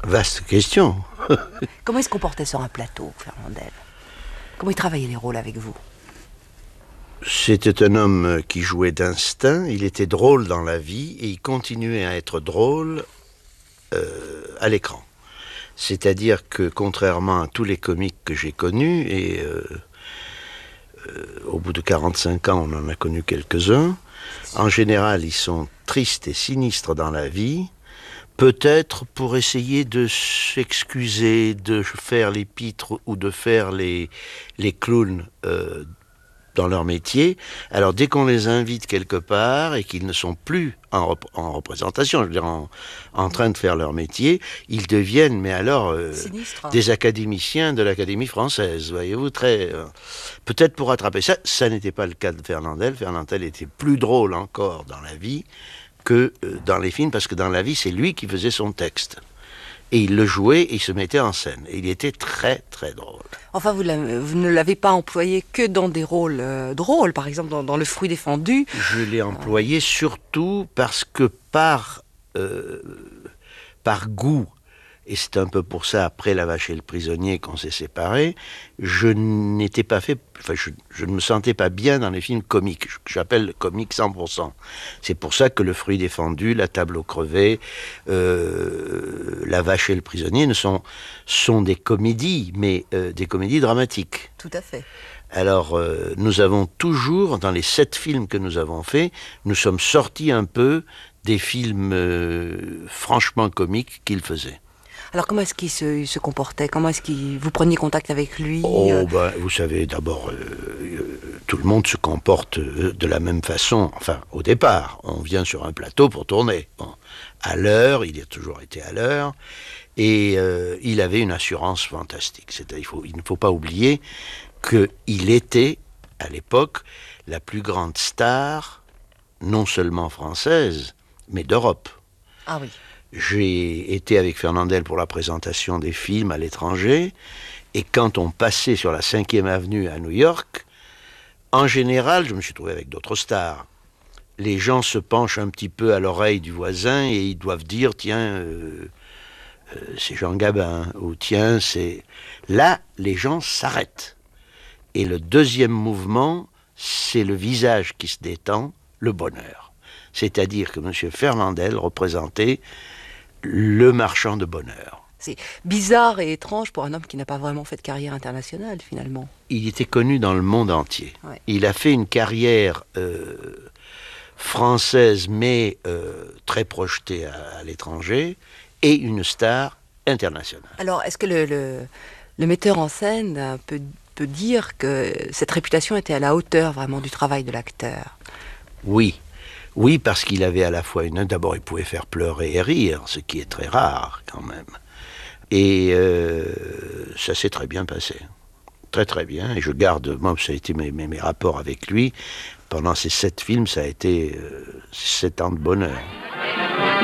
Vaste question. Comment il se comportait sur un plateau, Fernandel? Comment il travaillait les rôles avec vous? C'était un homme qui jouait d'instinct, il était drôle dans la vie et il continuait à être drôle à l'écran. C'est-à-dire que contrairement à tous les comiques que j'ai connus, et au bout de 45 ans on en a connu quelques-uns, en général ils sont tristes et sinistres dans la vie, peut-être pour essayer de s'excuser, de faire les pitres ou de faire les clowns dans leur métier. Alors dès qu'on les invite quelque part et qu'ils ne sont plus en représentation, je veux dire en train de faire leur métier, ils deviennent, mais alors, des académiciens de l'Académie française, voyez-vous, peut-être pour rattraper ça. Ça n'était pas le cas de Fernandel. Fernandel était plus drôle encore dans la vie que dans les films, parce que dans la vie, c'est lui qui faisait son texte. Et il le jouait et il se mettait en scène. Et il était très, très drôle. Enfin, vous ne l'avez pas employé que dans des rôles drôles, par exemple dans Le Fruit défendu. Je l'ai employé surtout parce que par goût, et c'est un peu pour ça, après La Vache et le Prisonnier, qu'on s'est séparés, je ne me sentais pas bien dans les films comiques, que j'appelle comiques 100%. C'est pour ça que Le Fruit défendu, La Table aux crevets, La Vache et le Prisonnier sont des comédies, mais des comédies dramatiques. Tout à fait. Alors, nous avons toujours, dans les 7 films que nous avons faits, nous sommes sortis un peu des films franchement comiques qu'il faisait. Alors comment est-ce qu'il se comportait? Comment est-ce que vous preniez contact avec lui? Vous savez, d'abord, tout le monde se comporte de la même façon. Enfin, au départ, on vient sur un plateau pour tourner. Bon, à l'heure, il a toujours été à l'heure, et il avait une assurance fantastique. Il ne faut pas oublier qu'il était, à l'époque, la plus grande star, non seulement française, mais d'Europe. Ah oui. J'ai été avec Fernandel pour la présentation des films à l'étranger, et quand on passait sur la 5e avenue à New York, en général, je me suis trouvé avec d'autres stars. Les gens se penchent un petit peu à l'oreille du voisin et ils doivent dire « Tiens, c'est Jean Gabin » ou « Tiens, c'est... » Là, les gens s'arrêtent. Et le deuxième mouvement, c'est le visage qui se détend, le bonheur. C'est-à-dire que M. Fernandel représentait le marchand de bonheur. C'est bizarre et étrange pour un homme qui n'a pas vraiment fait de carrière internationale, finalement. Il était connu dans le monde entier. Ouais. Il a fait une carrière française, mais très projetée à l'étranger, et une star internationale. Alors, est-ce que le metteur en scène peut dire que cette réputation était à la hauteur vraiment du travail de l'acteur? Oui. Oui, parce qu'il avait à la fois d'abord, il pouvait faire pleurer et rire, ce qui est très rare quand même. Et ça s'est très bien passé. Très très bien. Et je garde, moi, ça a été mes rapports avec lui. Pendant ces 7 films, ça a été 7 ans de bonheur.